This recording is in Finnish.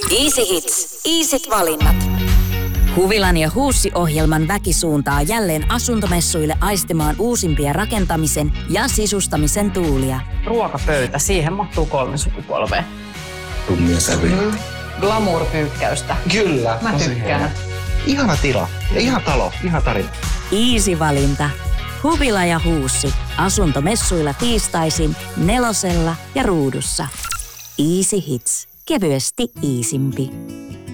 Easy Hits. Easyt valinnat. Huvilan ja Huussi-ohjelman väki suuntaa jälleen asuntomessuille aistimaan uusimpia rakentamisen ja sisustamisen tuulia. Ruokapöytä, siihen mahtuu 3 sukupolvea. Tummia sävyjä. Glamour-pyykkäystä. Kyllä. Mä tykkään. Ihana tila ja ihana talo, ihana tarina. Easy-valinta. Huvila ja Huussi. Asuntomessuilla tiistaisin 4 ja Ruudussa. Easy Hits. Kevyesti iisimpi.